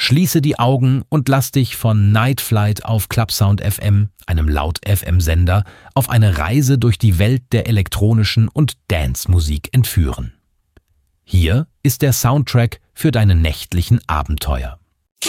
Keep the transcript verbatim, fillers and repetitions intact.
Schließe die Augen und lass dich von Night Flight auf Clubsound F M, einem Laut-F M-Sender, auf eine Reise durch die Welt der elektronischen und Dance-Musik entführen. Hier ist der Soundtrack für deine nächtlichen Abenteuer.